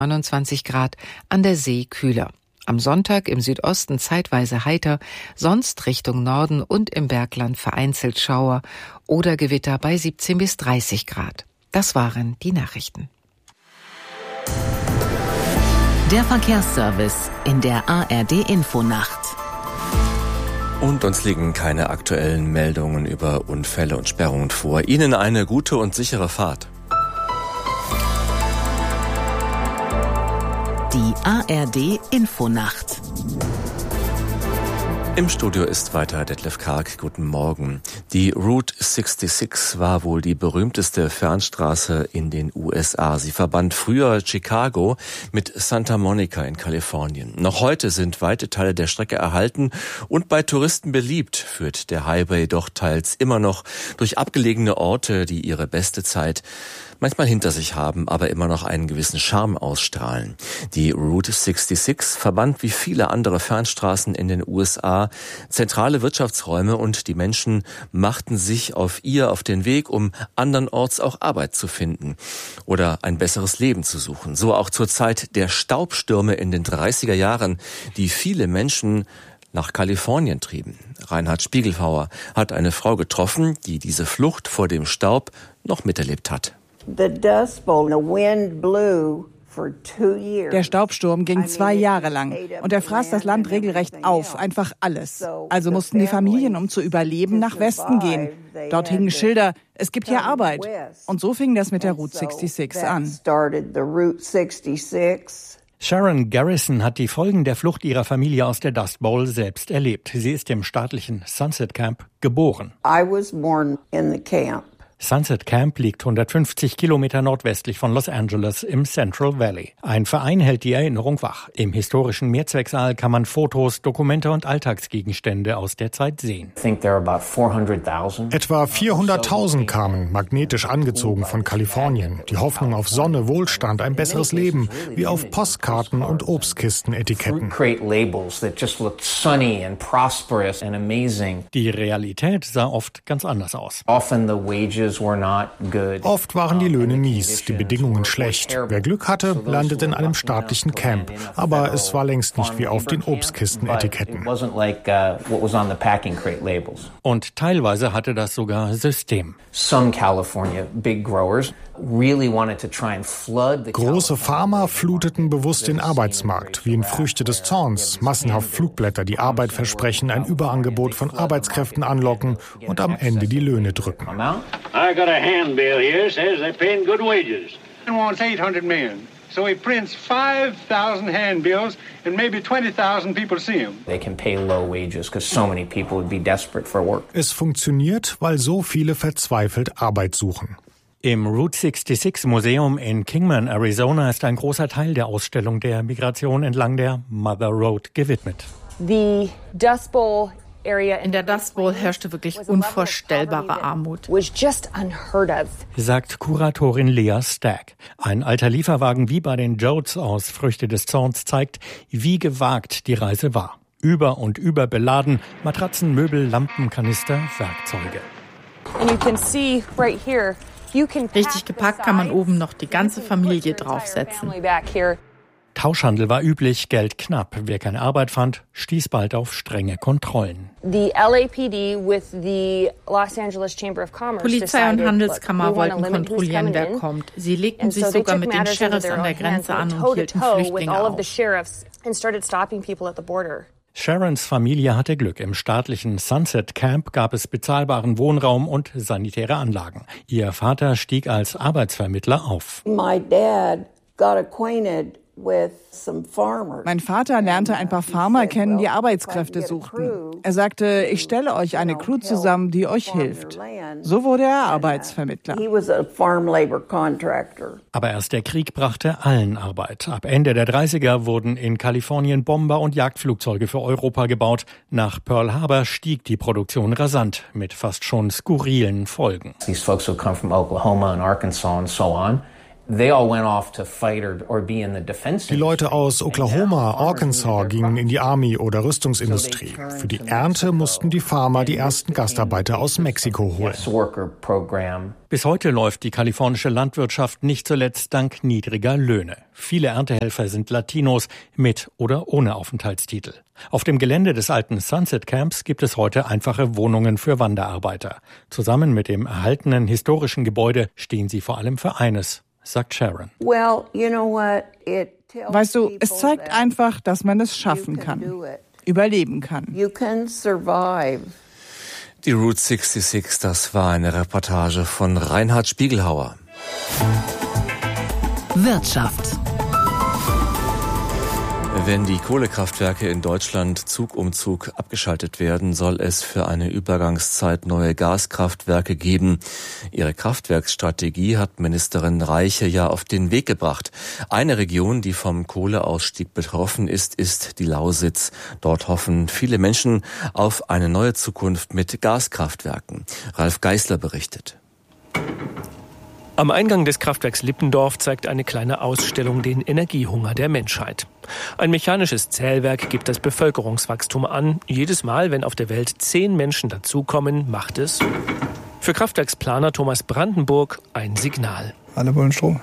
29 Grad, an der See kühler. Am Sonntag im Südosten zeitweise heiter, sonst Richtung Norden und im Bergland vereinzelt Schauer oder Gewitter bei 17 bis 30 Grad. Das waren die Nachrichten. Der Verkehrsservice in der ARD-Infonacht. Und uns liegen keine aktuellen Meldungen über Unfälle und Sperrungen vor. Ihnen eine gute und sichere Fahrt. Die ARD-Infonacht. Im Studio ist weiter Detlef Karg. Guten Morgen. Die Route 66 war wohl die berühmteste Fernstraße in den USA. Sie verband früher Chicago mit Santa Monica in Kalifornien. Noch heute sind weite Teile der Strecke erhalten und bei Touristen beliebt, führt der Highway doch teils immer noch durch abgelegene Orte, die ihre beste Zeit manchmal hinter sich haben, aber immer noch einen gewissen Charme ausstrahlen. Die Route 66 verband wie viele andere Fernstraßen in den USA zentrale Wirtschaftsräume und die Menschen machten sich auf den Weg, um andernorts auch Arbeit zu finden oder ein besseres Leben zu suchen. So auch zur Zeit der Staubstürme in den 30er Jahren, die viele Menschen nach Kalifornien trieben. Reinhard Spiegelhauer hat eine Frau getroffen, die diese Flucht vor dem Staub noch miterlebt hat. Der Staubsturm ging 2 Jahre lang und er fraß das Land regelrecht auf, einfach alles. Also mussten die Familien, um zu überleben, nach Westen gehen. Dort hingen Schilder, es gibt hier Arbeit. Und so fing das mit der Route 66 an. Sharon Garrison hat die Folgen der Flucht ihrer Familie aus der Dust Bowl selbst erlebt. Sie ist im staatlichen Sunset Camp geboren. I was born in the camp. Sunset Camp liegt 150 Kilometer nordwestlich von Los Angeles im Central Valley. Ein Verein hält die Erinnerung wach. Im historischen Mehrzwecksaal kann man Fotos, Dokumente und Alltagsgegenstände aus der Zeit sehen. Etwa 400.000 kamen, magnetisch angezogen von Kalifornien. Die Hoffnung auf Sonne, Wohlstand, ein besseres Leben, wie auf Postkarten und Obstkisten-Etiketten. Die Realität sah oft ganz anders aus. Oft waren die Löhne mies, die Bedingungen schlecht. Wer Glück hatte, landete in einem staatlichen Camp. Aber es war längst nicht wie auf den Obstkisten-Etiketten. Und teilweise hatte das sogar System. Große Farmer fluteten bewusst den Arbeitsmarkt, wie in Früchte des Zorns. Massenhaft Flugblätter, die Arbeit versprechen, ein Überangebot von Arbeitskräften anlocken und am Ende die Löhne drücken. I got a handbill here, says they're paying good wages. And wants 800 million. So he prints 5,000 handbills and maybe 20,000 people see him. They can pay low wages because so many people would be desperate for work. Es funktioniert, weil so viele verzweifelt Arbeit suchen. Im Route 66 Museum in Kingman, Arizona, ist ein großer Teil der Ausstellung der Migration entlang der Mother Road gewidmet. The Dust Bowl in der Dust Bowl herrschte wirklich unvorstellbare Armut. Sagt Kuratorin Lea Stagg. Ein alter Lieferwagen wie bei den Jodes aus Früchte des Zorns zeigt, wie gewagt die Reise war. Über und über beladen, Matratzen, Möbel, Lampen, Kanister, Werkzeuge. Richtig gepackt kann man oben noch die ganze Familie draufsetzen. Tauschhandel war üblich, Geld knapp. Wer keine Arbeit fand, stieß bald auf strenge Kontrollen. Polizei und Handelskammer wollten kontrollieren, wer kommt. Sie legten sich sogar mit den Sheriffs an der Grenze an und hielten Flüchtlinge auf. Sharons Familie hatte Glück. Im staatlichen Sunset Camp gab es bezahlbaren Wohnraum und sanitäre Anlagen. Ihr Vater stieg als Arbeitsvermittler auf. My dad got acquainted Mein Vater lernte ein paar Farmer kennen, die Arbeitskräfte suchten. Er sagte, ich stelle euch eine Crew zusammen, die euch hilft. So wurde er Arbeitsvermittler. Aber erst der Krieg brachte allen Arbeit. Ab Ende der 30er wurden in Kalifornien Bomber und Jagdflugzeuge für Europa gebaut. Nach Pearl Harbor stieg die Produktion rasant, mit fast schon skurrilen Folgen. These folks would come from Oklahoma and Arkansas and so on. Die Leute aus Oklahoma, Arkansas gingen in die Army oder Rüstungsindustrie. Für die Ernte mussten die Farmer die ersten Gastarbeiter aus Mexiko holen. Bis heute läuft die kalifornische Landwirtschaft nicht zuletzt dank niedriger Löhne. Viele Erntehelfer sind Latinos mit oder ohne Aufenthaltstitel. Auf dem Gelände des alten Sunset Camps gibt es heute einfache Wohnungen für Wanderarbeiter. Zusammen mit dem erhaltenen historischen Gebäude stehen sie vor allem für eines, sagt Sharon. Weißt du, es zeigt einfach, dass man es schaffen kann, überleben kann. Die Route 66, das war eine Reportage von Reinhard Spiegelhauer. Wirtschaft. Wenn die Kohlekraftwerke in Deutschland Zug um Zug abgeschaltet werden, soll es für eine Übergangszeit neue Gaskraftwerke geben. Ihre Kraftwerksstrategie hat Ministerin Reiche ja auf den Weg gebracht. Eine Region, die vom Kohleausstieg betroffen ist, ist die Lausitz. Dort hoffen viele Menschen auf eine neue Zukunft mit Gaskraftwerken. Ralf Geißler berichtet. Am Eingang des Kraftwerks Lippendorf zeigt eine kleine Ausstellung den Energiehunger der Menschheit. Ein mechanisches Zählwerk gibt das Bevölkerungswachstum an. Jedes Mal, wenn auf der Welt 10 Menschen dazukommen, macht es für Kraftwerksplaner Thomas Brandenburg ein Signal. Alle wollen Strom.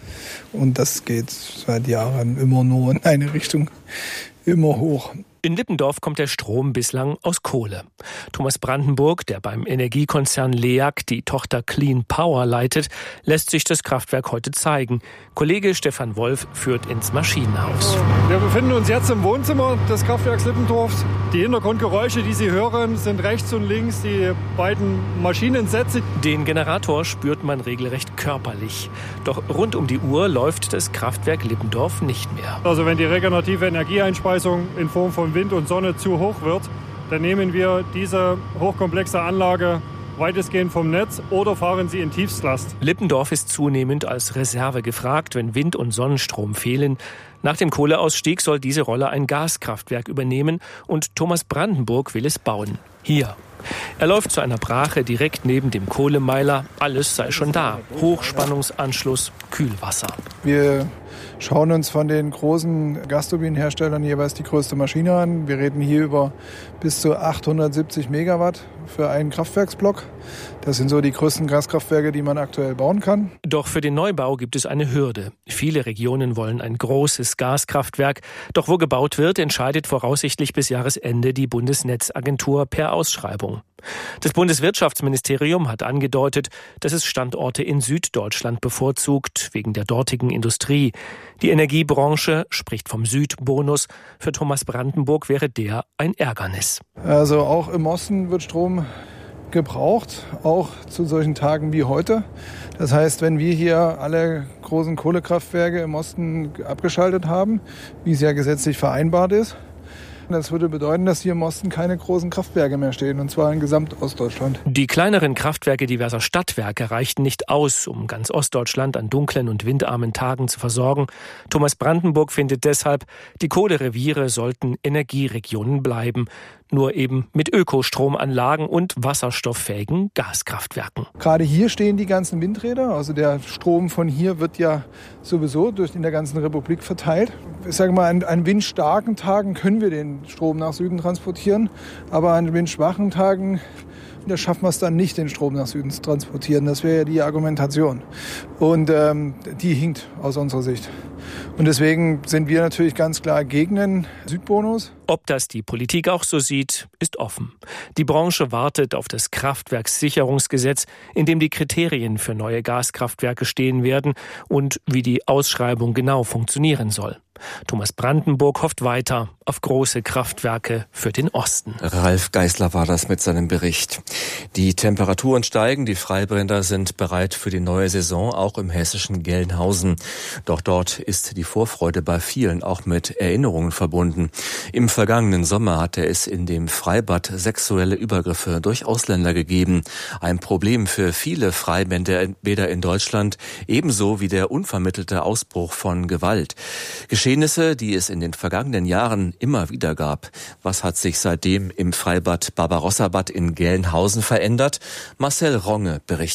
Und das geht seit Jahren immer nur in eine Richtung, immer hoch. In Lippendorf kommt der Strom bislang aus Kohle. Thomas Brandenburg, der beim Energiekonzern LEAG die Tochter Clean Power leitet, lässt sich das Kraftwerk heute zeigen. Kollege Stefan Wolf führt ins Maschinenhaus. Wir befinden uns jetzt im Wohnzimmer des Kraftwerks Lippendorf. Die Hintergrundgeräusche, die Sie hören, sind rechts und links die beiden Maschinensätze. Den Generator spürt man regelrecht körperlich. Doch rund um die Uhr läuft das Kraftwerk Lippendorf nicht mehr. Also wenn die regenerative Energieeinspeisung in Form von Wind und Sonne zu hoch wird, dann nehmen wir diese hochkomplexe Anlage weitestgehend vom Netz oder fahren sie in Tiefstlast. Lippendorf ist zunehmend als Reserve gefragt, wenn Wind- und Sonnenstrom fehlen. Nach dem Kohleausstieg soll diese Rolle ein Gaskraftwerk übernehmen und Thomas Brandenburg will es bauen. Hier. Er läuft zu einer Brache direkt neben dem Kohlemeiler. Alles sei schon da. Hochspannungsanschluss, Kühlwasser. Wir schauen uns von den großen Gasturbinenherstellern jeweils die größte Maschine an. Wir reden hier über bis zu 870 Megawatt für einen Kraftwerksblock. Das sind so die größten Gaskraftwerke, die man aktuell bauen kann. Doch für den Neubau gibt es eine Hürde. Viele Regionen wollen ein großes Gaskraftwerk. Doch wo gebaut wird, entscheidet voraussichtlich bis Jahresende die Bundesnetzagentur per Ausschreibung. Das Bundeswirtschaftsministerium hat angedeutet, dass es Standorte in Süddeutschland bevorzugt, wegen der dortigen Industrie. Die Energiebranche spricht vom Südbonus. Für Thomas Brandenburg wäre der ein Ärgernis. Also auch im Osten wird Strom gebraucht, auch zu solchen Tagen wie heute. Das heißt, wenn wir hier alle großen Kohlekraftwerke im Osten abgeschaltet haben, wie es ja gesetzlich vereinbart ist, das würde bedeuten, dass hier im Osten keine großen Kraftwerke mehr stehen, und zwar in Gesamtostdeutschland. Die kleineren Kraftwerke diverser Stadtwerke reichten nicht aus, um ganz Ostdeutschland an dunklen und windarmen Tagen zu versorgen. Thomas Brandenburg findet deshalb, die Kohlereviere sollten Energieregionen bleiben. Nur eben mit Ökostromanlagen und wasserstofffähigen Gaskraftwerken. Gerade hier stehen die ganzen Windräder. Also der Strom von hier wird ja sowieso in der ganzen Republik verteilt. Ich sage mal, an windstarken Tagen können wir den Strom nach Süden transportieren. Aber an windschwachen Tagen, da schaffen wir es dann nicht, den Strom nach Süden zu transportieren. Das wäre ja die Argumentation. Und die hinkt aus unserer Sicht. Und deswegen sind wir natürlich ganz klar gegen den Südbonus. Ob das die Politik auch so sieht, ist offen. Die Branche wartet auf das Kraftwerkssicherungsgesetz, in dem die Kriterien für neue Gaskraftwerke stehen werden und wie die Ausschreibung genau funktionieren soll. Thomas Brandenburg hofft weiter auf große Kraftwerke für den Osten. Ralf Geißler war das mit seinem Bericht. Die Temperaturen steigen, die Freibrenner sind bereit für die neue Saison, auch im hessischen Gelnhausen. Doch dort ist die Vorfreude bei vielen auch mit Erinnerungen verbunden. Im vergangenen Sommer hatte es in dem Freibad sexuelle Übergriffe durch Ausländer gegeben. Ein Problem für viele Freibäder in Deutschland, ebenso wie der unvermittelte Ausbruch von Gewalt. Geschehnisse, die es in den vergangenen Jahren immer wieder gab. Was hat sich seitdem im Freibad Barbarossa-Bad in Gelnhausen verändert? Marcel Ronge berichtet.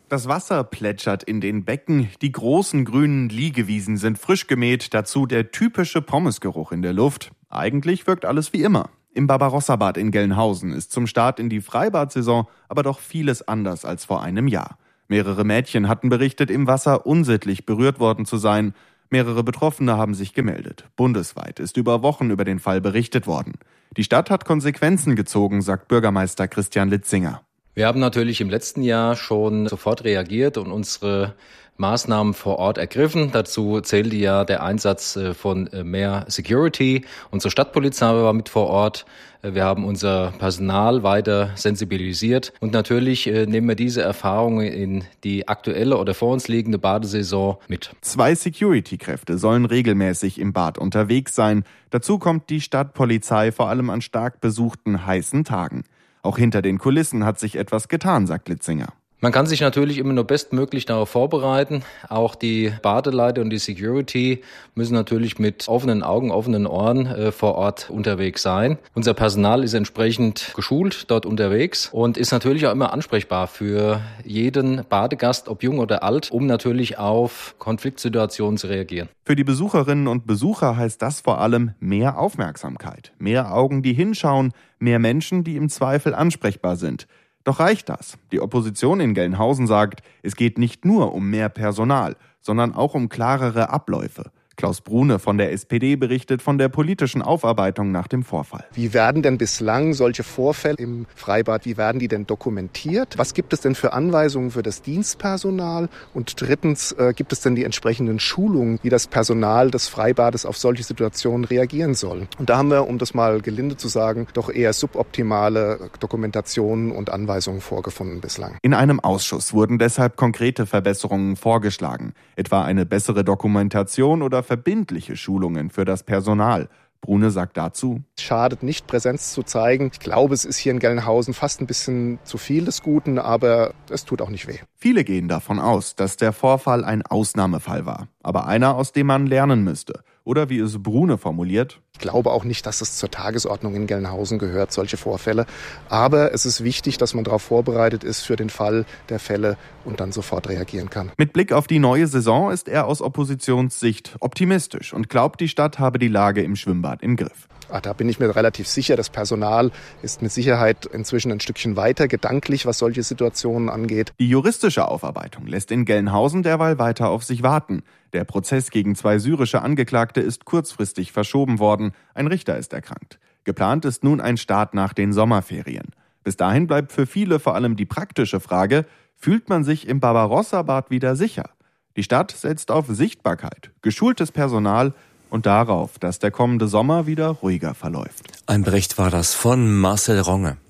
Das Wasser plätschert in den Becken, die großen grünen Liegewiesen sind frisch gemäht, dazu der typische Pommesgeruch in der Luft. Eigentlich wirkt alles wie immer. Im Barbarossa-Bad in Gelnhausen ist zum Start in die Freibadsaison aber doch vieles anders als vor einem Jahr. Mehrere Mädchen hatten berichtet, im Wasser unsittlich berührt worden zu sein. Mehrere Betroffene haben sich gemeldet. Bundesweit ist über Wochen über den Fall berichtet worden. Die Stadt hat Konsequenzen gezogen, sagt Bürgermeister Christian Litzinger. Wir haben natürlich im letzten Jahr schon sofort reagiert und unsere Maßnahmen vor Ort ergriffen. Dazu zählte ja der Einsatz von mehr Security. Unsere Stadtpolizei war mit vor Ort. Wir haben unser Personal weiter sensibilisiert. Und natürlich nehmen wir diese Erfahrungen in die aktuelle oder vor uns liegende Badesaison mit. 2 Security-Kräfte sollen regelmäßig im Bad unterwegs sein. Dazu kommt die Stadtpolizei vor allem an stark besuchten heißen Tagen. Auch hinter den Kulissen hat sich etwas getan, sagt Litzinger. Man kann sich natürlich immer nur bestmöglich darauf vorbereiten. Auch die Badeleiter und die Security müssen natürlich mit offenen Augen, offenen Ohren vor Ort unterwegs sein. Unser Personal ist entsprechend geschult dort unterwegs und ist natürlich auch immer ansprechbar für jeden Badegast, ob jung oder alt, um natürlich auf Konfliktsituationen zu reagieren. Für die Besucherinnen und Besucher heißt das vor allem mehr Aufmerksamkeit, mehr Augen, die hinschauen, mehr Menschen, die im Zweifel ansprechbar sind. Doch reicht das? Die Opposition in Gelnhausen sagt, es geht nicht nur um mehr Personal, sondern auch um klarere Abläufe. Klaus Brune von der SPD berichtet von der politischen Aufarbeitung nach dem Vorfall. Wie werden denn bislang solche Vorfälle im Freibad, wie werden die denn dokumentiert? Was gibt es denn für Anweisungen für das Dienstpersonal? Und drittens, gibt es denn die entsprechenden Schulungen, wie das Personal des Freibades auf solche Situationen reagieren soll? Und da haben wir, um das mal gelinde zu sagen, doch eher suboptimale Dokumentationen und Anweisungen vorgefunden bislang. In einem Ausschuss wurden deshalb konkrete Verbesserungen vorgeschlagen, etwa eine bessere Dokumentation oder verbindliche Schulungen für das Personal. Brune sagt dazu: Es schadet nicht, Präsenz zu zeigen. Ich glaube, es ist hier in Gelnhausen fast ein bisschen zu viel des Guten, aber es tut auch nicht weh. Viele gehen davon aus, dass der Vorfall ein Ausnahmefall war, aber einer, aus dem man lernen müsste. Oder wie es Brune formuliert: Ich glaube auch nicht, dass es zur Tagesordnung in Gelnhausen gehört, solche Vorfälle. Aber es ist wichtig, dass man darauf vorbereitet ist für den Fall der Fälle und dann sofort reagieren kann. Mit Blick auf die neue Saison ist er aus Oppositionssicht optimistisch und glaubt, die Stadt habe die Lage im Schwimmbad im Griff. Da bin ich mir relativ sicher. Das Personal ist mit Sicherheit inzwischen ein Stückchen weiter gedanklich, was solche Situationen angeht. Die juristische Aufarbeitung lässt in Gelnhausen derweil weiter auf sich warten. Der Prozess gegen 2 syrische Angeklagte ist kurzfristig verschoben worden. Ein Richter ist erkrankt. Geplant ist nun ein Start nach den Sommerferien. Bis dahin bleibt für viele vor allem die praktische Frage: Fühlt man sich im Barbarossa-Bad wieder sicher? Die Stadt setzt auf Sichtbarkeit, geschultes Personal und darauf, dass der kommende Sommer wieder ruhiger verläuft. Ein Bericht war das von Marcel Ronge.